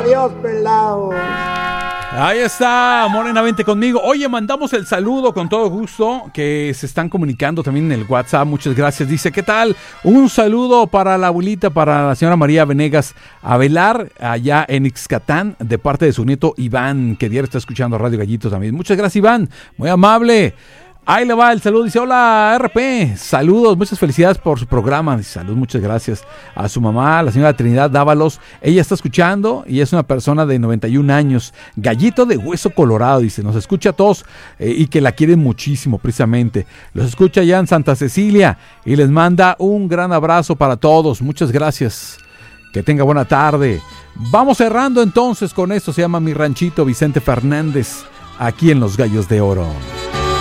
Adiós, pelado. Ahí está, Morena, vente conmigo. Oye, mandamos el saludo con todo gusto, que se están comunicando también en el WhatsApp. Muchas gracias. Dice, ¿qué tal? Un saludo para la abuelita, para la señora María Venegas Avelar, allá en Ixcatán, de parte de su nieto Iván, que diario está escuchando Radio Gallito también. Muchas gracias, Iván. Muy amable. Ahí le va el saludo, dice, hola RP, saludos, muchas felicidades por su programa, dice, salud, muchas gracias a su mamá, la señora Trinidad Dávalos, ella está escuchando y es una persona de 91 años, Gallito de Hueso Colorado, dice, nos escucha a todos y que la quieren muchísimo precisamente, los escucha ya en Santa Cecilia y les manda un gran abrazo para todos, muchas gracias, que tenga buena tarde. Vamos cerrando entonces con esto, se llama Mi Ranchito, Vicente Fernández, aquí en Los Gallos de Oro.